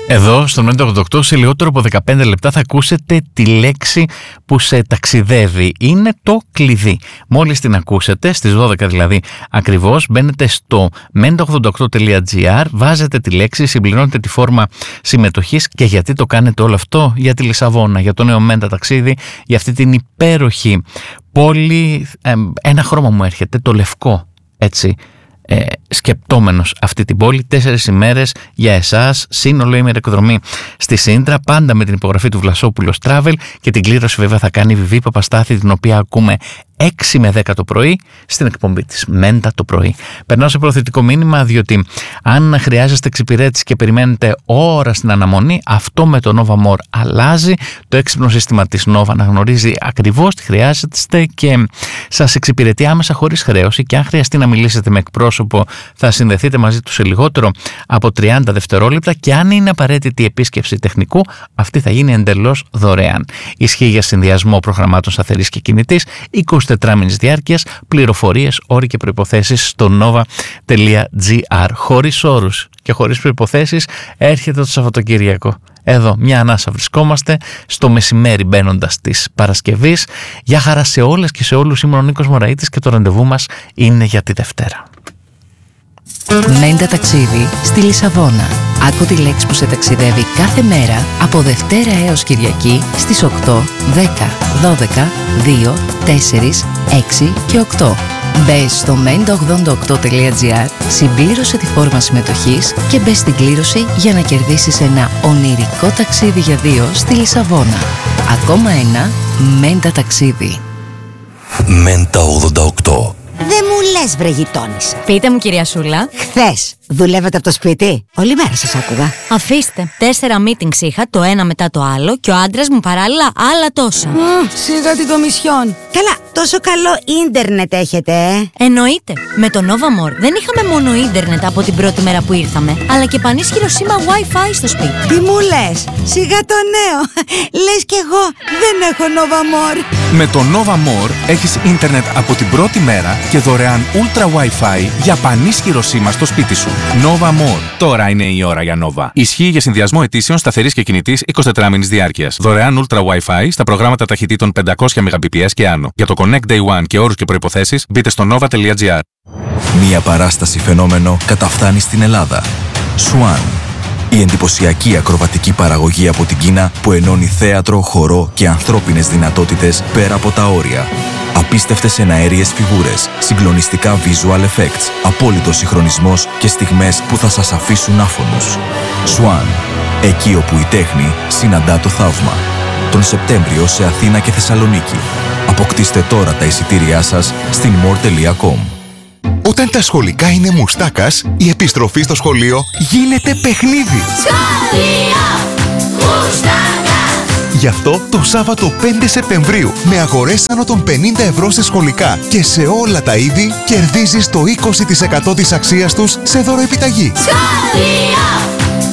Εδώ στο 988 σε λιγότερο από 15 λεπτά θα ακούσετε τη λέξη που σε ταξιδεύει. Είναι το κλειδί. Μόλις την ακούσετε, στις 12 δηλαδή ακριβώς, μπαίνετε στο 988.gr, βάζετε τη λέξη, συμπληρώνετε τη φόρμα συμμετοχής. Και γιατί το κάνετε όλο αυτό? Για τη Λισαβόνα, για το νέο Μέντα ταξίδι, για αυτή την υπέροχη πόλη. Ένα χρώμα μου έρχεται, το λευκό, έτσι. Σκεπτόμενος αυτή την πόλη, 4 ημέρες για εσάς, σύνολο ημερεκδρομή στη Σύντρα, πάντα με την υπογραφή του Βλασόπουλος Travel, και την κλήρωση βέβαια θα κάνει η Βιβί Παπαστάθη, την οποία ακούμε 6 με 10 το πρωί στην εκπομπή της Μέντα το πρωί. Περνάω σε προθετικό μήνυμα, διότι αν χρειάζεστε εξυπηρέτηση και περιμένετε ώρα στην αναμονή, αυτό με το Nova More αλλάζει. Το έξυπνο σύστημα της Nova αναγνωρίζει ακριβώς τι χρειάζεστε και σας εξυπηρετεί άμεσα χωρίς χρέωση, και αν χρειαστεί να μιλήσετε με εκπρόσωπο θα συνδεθείτε μαζί του σε λιγότερο από 30 δευτερόλεπτα, και αν είναι απαραίτητη η επίσκεψη τεχνικού, αυτή θα γίνει εντελώς δωρεάν. Ισχύει για συνδυασμό προγραμμάτων σταθερής και κινητής, 24 μήνες διάρκειας. Πληροφορίες, όροι και προϋποθέσεις στο nova.gr. Χωρίς όρους και χωρίς προϋποθέσεις έρχεται το Σαββατοκύριακο. Εδώ μια ανάσα βρισκόμαστε, στο μεσημέρι μπαίνοντας της Παρασκευής. Γεια χαρά σε όλες και σε όλους, είμαι ο Νίκος Μωραΐτης και το ραντεβού μας είναι για τη Δευτέρα. Μέντα ταξίδι στη Λισαβόνα. Άκου τη λέξη που σε ταξιδεύει κάθε μέρα από Δευτέρα έως Κυριακή στις 8, 10, 12, 2, 4, 6 και 8. Μπες στο menda88.gr, συμπλήρωσε τη φόρμα συμμετοχής και μπες στην κλήρωση για να κερδίσεις ένα ονειρικό ταξίδι για 2 στη Λισαβόνα. Ακόμα ένα Μέντα ταξίδι. Μέντα 88. Δεν μου λες, βρε γειτόνισσα. Πείτε μου, κυρία Σούλα. Χθες δουλεύετε από το σπίτι? Όλη μέρα σας άκουγα. Αφήστε. 4 meetings είχα, το ένα μετά το άλλο, και ο άντρας μου παράλληλα άλλα τόσα. Σιγά την κομισιόν. Καλά, τόσο καλό ίντερνετ έχετε, Εννοείται. Με το Nova More δεν είχαμε μόνο ίντερνετ από την πρώτη μέρα που ήρθαμε, αλλά και πανίσχυρο σήμα Wi-Fi στο σπίτι. Τι μου λες? Σιγά το νέο. Λες κι εγώ δεν έχω Nova More. Με το Nova More έχεις ίντερνετ από την πρώτη μέρα και δωρεάν Ultra Wi-Fi για πανίσχυρο σήμα στο σπίτι σου. Nova More. Τώρα είναι η ώρα για Nova. Ισχύει για συνδυασμό αιτήσεων σταθερής και κινητής 24 μήνες διάρκειας. Δωρεάν Ultra Wi-Fi στα προγράμματα ταχυτήτων 500 Mbps και άνω. Για το Connect Day One και όρους και προϋποθέσεις μπείτε στο nova.gr. Μία παράσταση φαινόμενο καταφθάνει στην Ελλάδα. Swan. Η εντυπωσιακή ακροβατική παραγωγή από την Κίνα που ενώνει θέατρο, χορό και ανθρώπινες δυνατότητες πέρα από τα όρια. Απίστευτες εναέριες φιγούρες, συγκλονιστικά visual effects, απόλυτος συγχρονισμός και στιγμές που θα σας αφήσουν άφωνους. Swan. Εκεί όπου η τέχνη συναντά το θαύμα. Τον Σεπτέμβριο σε Αθήνα και Θεσσαλονίκη. Αποκτήστε τώρα τα εισιτήριά σας στην more.com. Όταν τα σχολικά είναι μουστάκας, η επιστροφή στο σχολείο γίνεται παιχνίδι. Σχολείο Μουστάκα. Γι' αυτό το Σάββατο 5 Σεπτεμβρίου, με αγορές άνω των 50 ευρώ σε σχολικά και σε όλα τα είδη, κερδίζεις το 20% της αξίας τους σε δωροεπιταγή. Σχολείο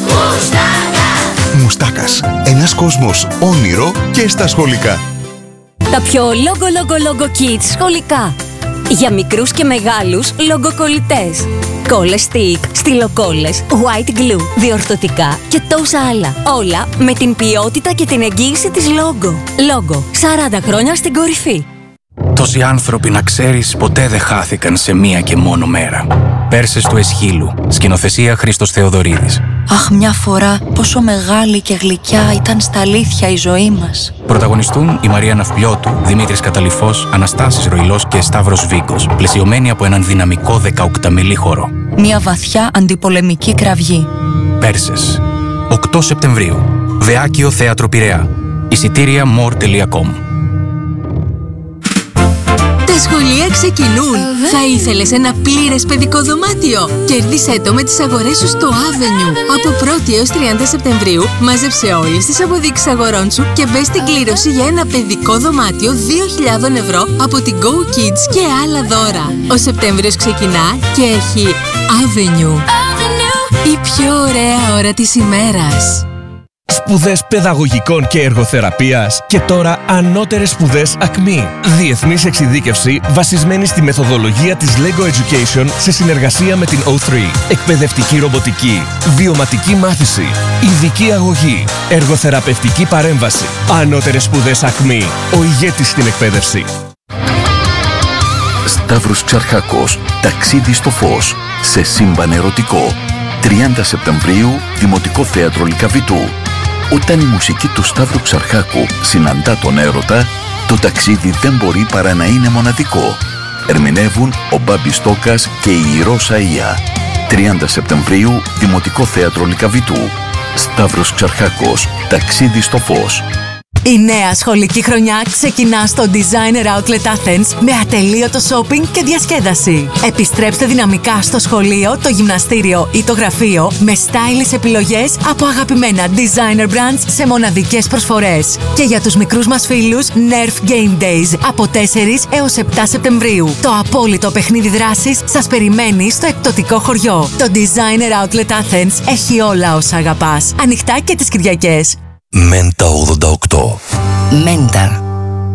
Μουστάκα. Μουστάκας. Ένας κόσμος όνειρο και στα σχολικά. Τα πιο logo kids σχολικά. Για μικρούς και μεγάλους λογκοκολλητές. Κόλλες stick, στυλοκόλλες, white glue, διορθωτικά και τόσα άλλα. Όλα με την ποιότητα και την εγγύηση της Logo. Logo, 40 χρόνια στην κορυφή. Τόσοι άνθρωποι, να ξέρεις, ποτέ δεν χάθηκαν σε μία και μόνο μέρα. Πέρσες του Εσχύλου. Σκηνοθεσία Χρήστος Θεοδωρίδης. Αχ, μια φορά πόσο μεγάλη και γλυκιά ήταν στα αλήθεια η ζωή μας. Πρωταγωνιστούν η Μαρία Ναυπλιώτου, Δημήτρης Καταλυφός, Αναστάσης Ροϊλός και Σταύρος Βίγκος, πλαισιωμένοι από έναν δυναμικό 18μηλή χώρο. Μια βαθιά αντιπολεμική κραυγή. Πέρσες. 8 Σεπτεμβρίου. Δεάκιο Θέατρο Πειραιά. Εισιτήρια more.com. Τα σχολεία ξεκινούν. Θα ήθελες ένα πλήρες παιδικό δωμάτιο? Κέρδισέ το με τις αγορές σου στο Avenue. Από 1η έως 30 Σεπτεμβρίου μάζεψε όλες τις αποδείξεις αγορών σου και μπες στην κλήρωση για ένα παιδικό δωμάτιο 2.000 ευρώ από την Go Kids και άλλα δώρα. Ο Σεπτέμβριος ξεκινά και έχει Avenue. Η πιο ωραία ώρα της ημέρας. Σπουδές παιδαγωγικών και εργοθεραπείας και τώρα ανώτερες σπουδές ΑΚΜΗ. Διεθνής εξειδίκευση βασισμένη στη μεθοδολογία της LEGO Education σε συνεργασία με την O3. Εκπαιδευτική ρομποτική, βιωματική μάθηση, ειδική αγωγή, εργοθεραπευτική παρέμβαση. Ανώτερες σπουδές ΑΚΜΗ. Ο ηγέτης στην εκπαίδευση. Σταύρος Ξαρχάκος, ταξίδι στο φως, σε σύμπαν ερωτικό. 30 Σεπτεμβρίου, Δημοτικό Θέατρο Λυκαβητού. Όταν η μουσική του Σταύρου Ξαρχάκου συναντά τον έρωτα, το ταξίδι δεν μπορεί παρά να είναι μοναδικό. Ερμηνεύουν ο Μπάμπης Στόκας και η Ρώσα Ία. 30 Σεπτεμβρίου, Δημοτικό Θέατρο Λυκαβητού. Σταύρος Ξαρχάκος, ταξίδι στο φως. Η νέα σχολική χρονιά ξεκινά στο Designer Outlet Athens με ατελείωτο shopping και διασκέδαση. Επιστρέψτε δυναμικά στο σχολείο, το γυμναστήριο ή το γραφείο με stylish επιλογές από αγαπημένα designer brands σε μοναδικές προσφορές. Και για τους μικρούς μας φίλους, Nerf Game Days από 4 έως 7 Σεπτεμβρίου. Το απόλυτο παιχνίδι δράσης σας περιμένει στο εκπτωτικό χωριό. Το Designer Outlet Athens έχει όλα όσα αγαπάς. Ανοιχτά και τις Κυριακές. Μέντα 88. Μέντα.